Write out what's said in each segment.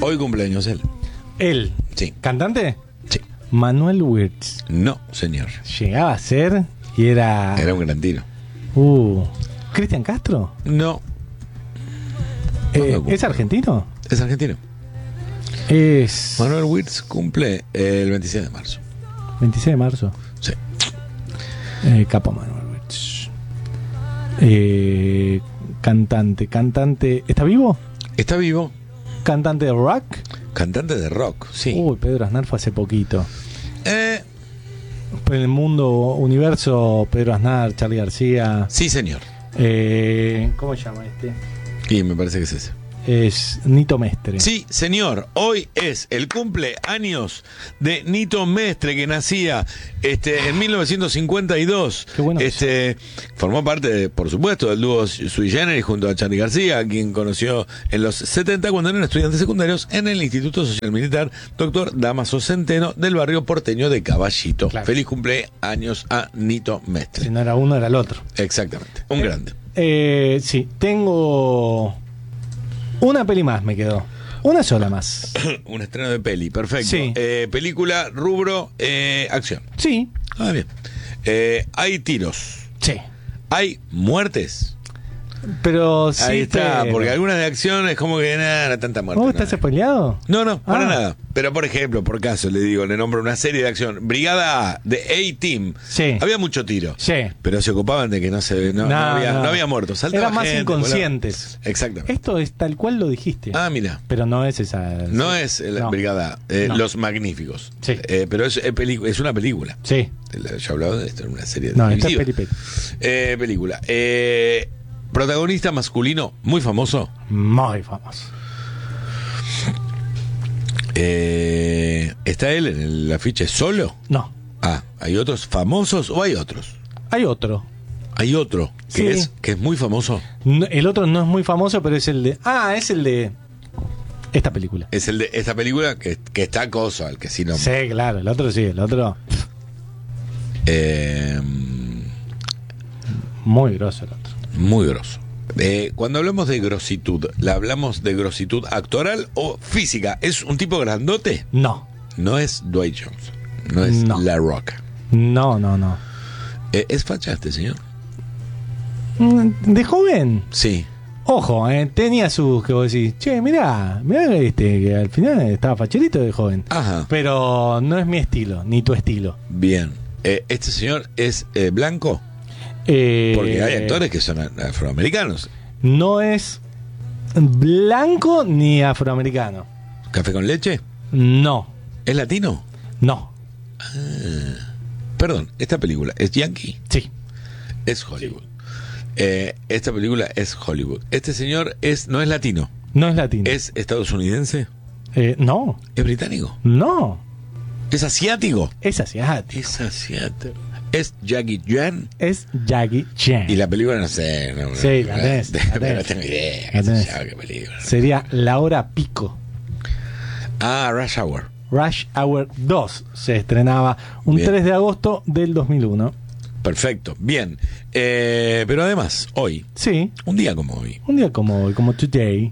Hoy cumpleaños él. Él. Sí. ¿Cantante? Sí. Manuel Wirtz. No, señor. Llegaba a ser y era... Era un gran tiro. ¿Cristian Castro? No. ¿Es argentino? Es argentino. Es... Manuel Wirtz cumple el 26 de marzo. 26 de marzo. Sí. Capo Manuel Wirtz. Cantante. ¿Está vivo? Está vivo. ¿Cantante de rock? Cantante de rock, sí. Uy, Pedro Aznar fue hace poquito. En el mundo, universo, Pedro Aznar, Charly García. Sí, señor. ¿Cómo se llama este? Y me parece que es ese. Es Nito Mestre. Sí, señor. Hoy es el cumpleaños de Nito Mestre, que nacía en 1952. Qué bueno. Formó parte, por supuesto, del dúo Sui Generis junto a Charly García, a quien conoció en los 70 cuando eran estudiantes secundarios en el Instituto Social Militar Dr. Dámaso Centeno del barrio porteño de Caballito. Claro. Feliz cumpleaños a Nito Mestre. Si no era uno, era el otro. Exactamente. Un grande. Sí, tengo una peli más, me quedó. Una sola más. Un estreno de peli, perfecto. Sí. Película, rubro, acción. Sí. Ah, bien. Hay tiros. Sí. Hay muertes. Pero sí. Ahí está, porque algunas de acción es como que nada, no tanta muerte. ¿Vos estás spoileado? No, para nada. Pero por ejemplo, por caso, le digo, le nombro una serie de acción. Brigada A, de A-Team. Sí. Había mucho tiro. Sí. Pero se ocupaban de que no había muertos. Saltaba Eran más gente, inconscientes. volaba. Exactamente. Esto es tal cual lo dijiste. Ah, mira. Pero no es esa. No es la No. Brigada A, No. Los Magníficos. Sí. Pero es una película. Sí. Yo hablaba de esto en una serie de No, esta es televisiva. Película. Protagonista masculino muy famoso. Muy famoso. ¿Está él en el afiche solo? No. Ah, ¿hay otros famosos o hay otros? Hay otro. Hay otro Sí. que es muy famoso. El otro no es muy famoso, pero es el de... es el de esta película. Es el de esta película que está acoso, al que sí no. Sí, claro, el otro sí, el otro... Muy grosso el otro. Muy grosso. Cuando hablamos de grositud, ¿la hablamos de grositud actoral o física? ¿Es un tipo grandote? No. No es Dwight Johnson. No es No. La Roca. No. ¿Es facha este señor? De joven, Sí. ojo, tenía sus que vos decís, che, mirá que al final estaba facherito de joven. Ajá. Pero no es mi estilo, ni tu estilo. Bien. ¿Este señor es blanco? Porque hay actores que son afroamericanos. No es blanco ni afroamericano. ¿Café con leche? No, ¿Es latino? no. Perdón, esta película es yankee. Sí. Es Hollywood. Esta película es Hollywood. Este señor no es latino. No es latino. ¿Es estadounidense? No, ¿Es británico? no. ¿Es asiático? Es asiático. Es asiático. ¿Es Jackie Chan? Es Jackie Chan. Y la película no sé. Sí, la tenés, la tenés. No tengo idea. La tenés. ¿Qué película? Sería La Hora Pico. Rush Hour. Rush Hour 2 se estrenaba un Bien. 3 de agosto del 2001. Perfecto, bien. Pero además, hoy, Sí, un día como hoy, un día como hoy, como today.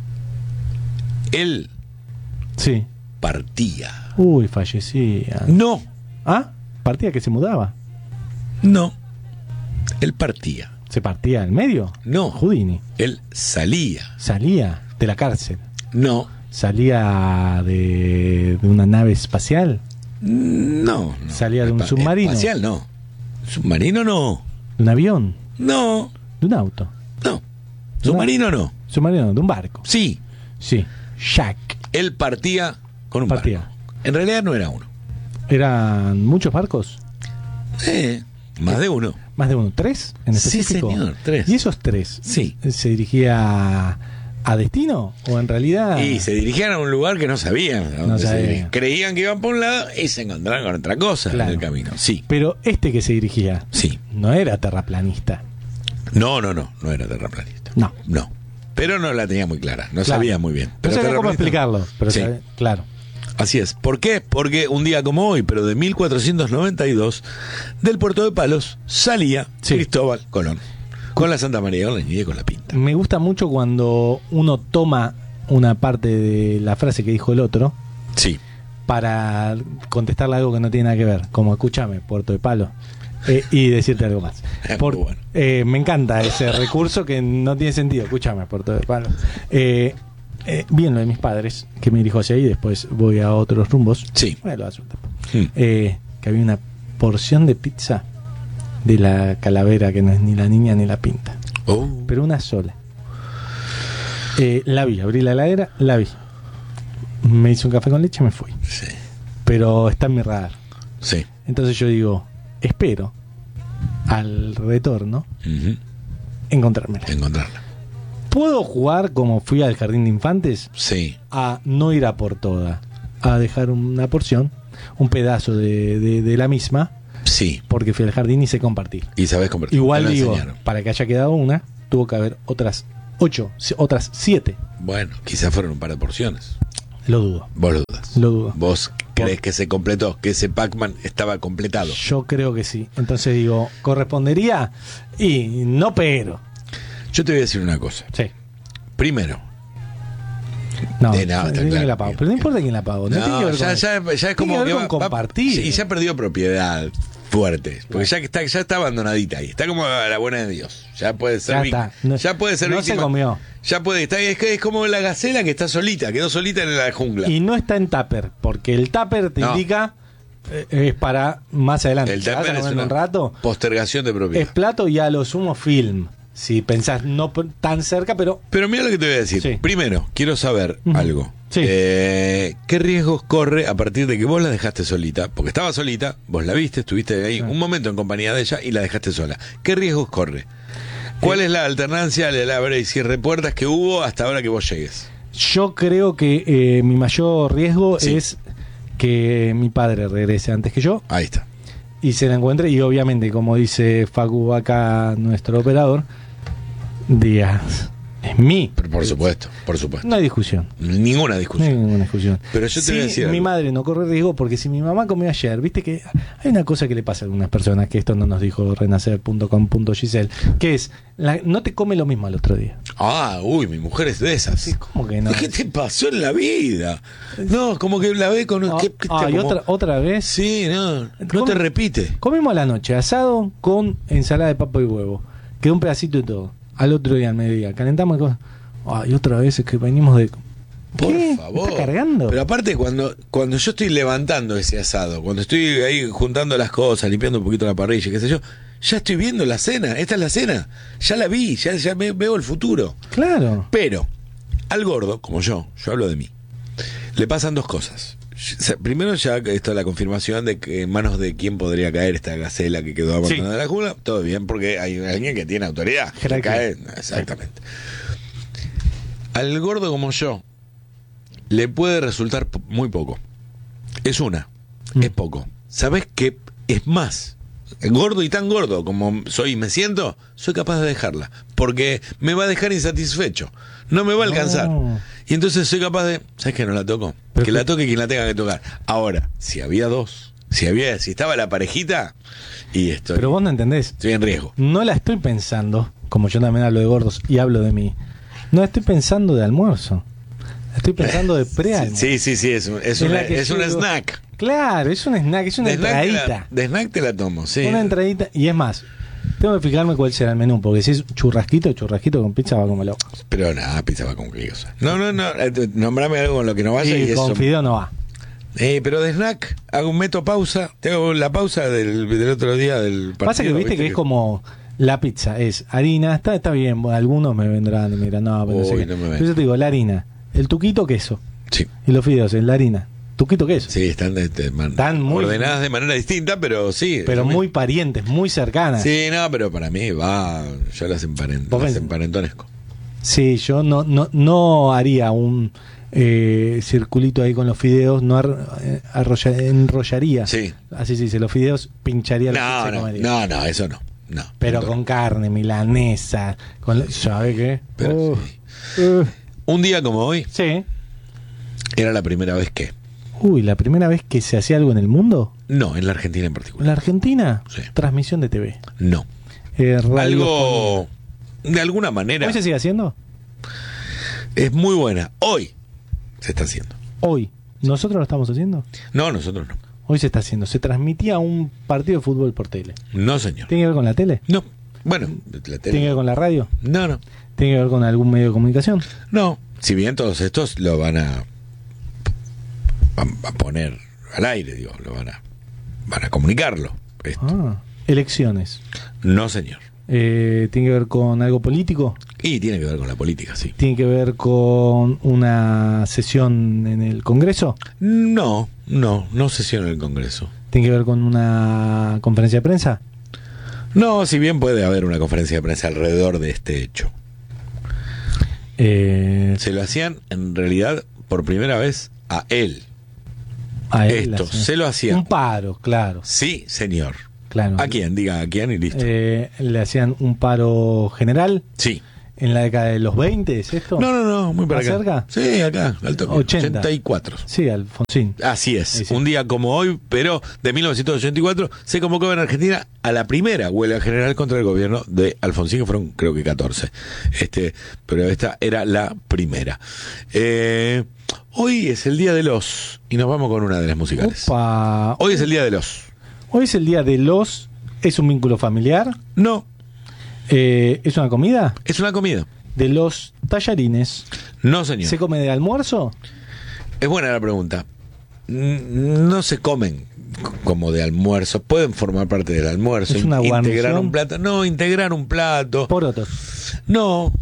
él Sí. partía. Uy, fallecía. No, Partía que se mudaba. no. Él partía. Se partía al medio. No. Houdini. Él salía. Salía de la cárcel. No. Salía de una nave espacial. No. Salía de un submarino. Espacial, no. Submarino, no. De un avión. No. De un auto. No. Submarino, no. Submarino, de un barco. Sí. Sí. Jack. Él partía con un Partía. barco. En realidad no era uno. ¿Eran muchos barcos? Más de uno. ¿Más de uno? ¿3 en Sí, específico? señor, 3. ¿Y esos 3? Sí. ¿Se dirigía a destino? ¿O en realidad...? Y se dirigían a un lugar que no sabían. a dónde No se sabían. dirigían. Creían que iban por un lado y se encontraron con otra cosa Claro. en el camino. Sí. Pero este que se dirigía Sí. no era terraplanista. No era terraplanista. No. No. Pero no la tenía muy clara. No Claro. sabía muy bien. No Pero sabía cómo terraplanista- explicarlo. Pero Sí. claro. Así es. ¿Por qué? Porque un día como hoy, pero de 1492, del puerto de Palos salía Sí. Cristóbal Colón. Con la Santa María Orleñi y con la Pinta. Me gusta mucho cuando uno toma una parte de la frase que dijo el otro Sí. para contestarle algo que no tiene nada que ver, como escúchame, Puerto de Palo, y decirte algo más. Muy bueno. Me encanta ese recurso que no tiene sentido, escúchame, Puerto de Palo. Bien lo de mis padres, que me dirijo hacia ahí, después voy a otros rumbos. Sí. Bueno, que había una porción de pizza de la calavera que no es ni la niña ni la pinta, pero una sola. La vi, abrí la heladera, la vi, me hice un café con leche y me fui. Sí. Pero está en mi radar. Sí. Entonces yo digo, espero al retorno encontrarla. ¿Puedo jugar como fui al jardín de infantes? Sí. A no ir a por toda, a dejar una porción, un pedazo de la misma. Sí. Porque fui al jardín y sé compartir. Y sabes compartir. Igual digo, para que haya quedado una, tuvo que haber otras 8, otras 7. Bueno, quizás fueron un par de porciones. Lo dudo. Vos lo dudas. Lo dudo. ¿Vos crees que se completó? ¿Que ese Pac-Man estaba completado? Yo creo que sí. Entonces digo, ¿correspondería? Y no, pero. Yo te voy a decir una cosa. Sí. Primero. No, claro. la pago. Pero no importa quién la pago. No, tiene que ver ya es como que va compartir. Sí, ya perdió propiedad fuerte. Porque ya está abandonadita ahí. Está como a la buena de Dios. Ya puede ser víctima. Ya puede ser víctima. Se comió. Ya puede estar. Es como la gacela que está solita. Quedó solita en la jungla. Y no está en tupper. Porque el tupper te indica. Es para más adelante. El tupper es una un rato, postergación de propiedad. Es plato y a lo sumo film. Si pensás no tan cerca, pero... Pero mira lo que te voy a decir. Sí. Primero, quiero saber algo. Sí. ¿Qué riesgos corre a partir de que vos la dejaste solita? Porque estaba solita, vos la viste, estuviste ahí un momento en compañía de ella y la dejaste sola. ¿Qué riesgos corre? ¿Cuál es la alternancia, el abre y cierre puertas que hubo hasta ahora que vos llegues? Yo creo que mi mayor riesgo es que mi padre regrese antes que yo. Ahí está. Y se la encuentre, y obviamente, como dice Facu acá, nuestro operador, Díaz, es mí. Pero por supuesto. No hay discusión. Ninguna discusión. Pero yo te voy a decir mi algo. madre no corre riesgo, porque si mi mamá comió ayer, viste que hay una cosa que le pasa a algunas personas, que esto no nos dijo renacer.com.giselle, que es, no te come lo mismo al otro día. Mi mujer es de esas. Sí, ¿cómo que no? ¿Qué te pasó en la vida? No, como que la ve con... ¿Y otra vez? Sí, no te repite. Comimos a la noche asado con ensalada de papa y huevo. Quedó un pedacito y todo. Al otro día, al mediodía, calentamos cosas. Y otra vez es que venimos de... Por ¿Qué? favor. ¿Está cargando? Pero aparte, cuando yo estoy levantando ese asado, cuando estoy ahí juntando las cosas, limpiando un poquito la parrilla, qué sé yo, ya estoy viendo la cena. Esta es la cena. Ya la vi, ya veo el futuro. Claro. Pero al gordo, como yo hablo de mí, le pasan dos cosas. Primero, ya está la confirmación de que en manos de quién podría caer esta gacela que quedó abandonada en la jungla. Todo bien, porque hay alguien que tiene autoridad. Cae, exactamente. Al gordo como yo le puede resultar muy poco. Es poco. ¿Sabés qué? Es más, gordo y tan gordo como soy y me siento, soy capaz de dejarla, porque me va a dejar insatisfecho, no me va a alcanzar. Y entonces soy capaz de, ¿sabes qué? No la toco. Que la toque quien la tenga que tocar. Ahora, si había dos, si estaba la parejita, y estoy... Pero vos no entendés. Estoy en riesgo. No la estoy pensando, como yo también hablo de gordos y hablo de mí. No estoy pensando de almuerzo. Estoy pensando de pre-almuerzo. Sí, es un snack. Claro, es un snack, es una entradita. De snack te la tomo, sí. Una entradita, y es más, tengo que fijarme cuál será el menú, porque si es churrasquito con pizza va como loco. Pero nada, pizza va con qué cosa. No, nombrame algo con lo que no vaya y con eso. fideo no va. Pero de snack, meto pausa, tengo la pausa del otro día del partido. Pasa que viste que es como... La pizza es harina, está bien, algunos me vendrán y me dirán, no, pero no sé qué. Pero yo te digo, la harina, el tuquito queso. Sí. Y los fideos en la harina, tuquito queso. Sí, están muy ordenadas de manera distinta, pero sí. Pero muy parientes, muy cercanas. Sí, no, pero para mí yo las emparentonesco. Sí, yo no haría un circulito ahí con los fideos, no enrollaría. Sí. Así se dice, los fideos pincharía la pizza y comería. No, eso no. No, pero con carne, milanesa, ¿sabe qué? Pero un día como hoy, sí, era la primera vez que... ¿la primera vez que se hacía algo en el mundo? No, en la Argentina en particular. ¿En la Argentina? Sí. Transmisión de TV. No. Algo, de alguna manera... ¿Hoy se sigue haciendo? Es muy buena. Hoy se está haciendo. Hoy. ¿Nosotros lo estamos haciendo? No, nosotros no. Hoy se está haciendo. Se transmitía un partido de fútbol por tele. No, señor. ¿Tiene que ver con la tele? No. Bueno, la tele. ¿Tiene que ver con la radio? No, no. ¿Tiene que ver con algún medio de comunicación? No. Si bien todos estos lo van a poner al aire, digo, van a comunicarlo. Elecciones. No, señor. ¿Tiene que ver con algo político? Y tiene que ver con la política, sí. ¿Tiene que ver con una sesión en el Congreso? No sesión en el Congreso. ¿Tiene que ver con una conferencia de prensa? No, si bien puede haber una conferencia de prensa alrededor de este hecho. Se lo hacían, en realidad, por primera vez a él. A él. Esto, se lo hacían. Un paro, claro. Sí, señor. Claro. ¿A quién? Diga a quién y listo. ¿Le hacían un paro general? Sí. ¿En la década de los 20 es esto? No, muy para ¿Más acá. cerca? Sí, acá, al toque. 84. Sí, Alfonsín. Así es. Sí. Un día como hoy, pero de 1984, se convocó en Argentina a la primera huelga general contra el gobierno de Alfonsín, que fueron creo que 14. Pero esta era la primera. Hoy es el día de los... Y nos vamos con una de las musicales. Opa. Hoy es el día de los... Hoy es el día de los... ¿Es un vínculo familiar? No. ¿Es una comida? Es una comida. De los tallarines. No, señor. ¿Se come de almuerzo? Es buena la pregunta. No se comen como de almuerzo. Pueden formar parte del almuerzo. ¿Es una guarnición? Integrar un plato. No, integrar un plato. Porotos. No.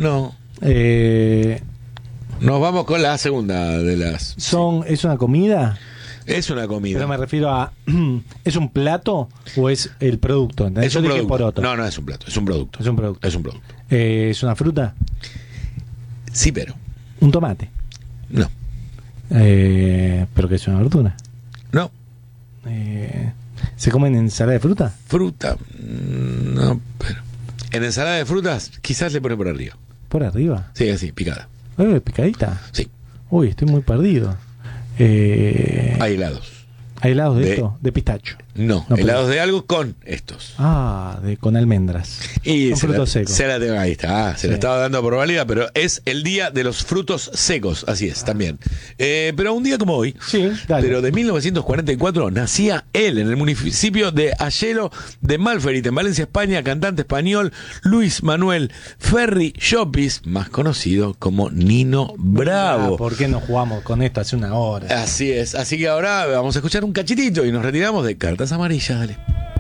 Nos vamos con la segunda de las... ¿Es una comida? Es una comida. Pero me refiero a... ¿Es un plato o es el producto? Es Yo un dije producto. poroto. No, es un plato. Es un producto. Es un producto. Es un producto. ¿Es una fruta? Sí, pero... ¿Un tomate? No. ¿Pero que es una verdura? No. ¿Se come en ensalada de fruta? Fruta. No, pero... En ensalada de frutas quizás le pone por arriba. ¿Por arriba? Sí, así, picada. ¿Picadita? Sí. Uy, estoy muy perdido. Hay helados. ¿Hay helados de esto? De pistacho. No, helados de algo con estos. Con almendras. Y son frutos secos. Se la tengo, ahí está. Se la estaba dando por válida, pero es el día de los frutos secos. Así es, también. Pero un día como hoy, sí, dale. Pero de 1944, nacía él en el municipio de Ayelo de Malferit, en Valencia, España, cantante español Luis Manuel Ferri Llopis, más conocido como Nino Bravo. ¿Por qué no jugamos con esto hace una hora? Así es. Así que ahora vamos a escuchar un cachitito y nos retiramos de Cartas Amarillas. Dale.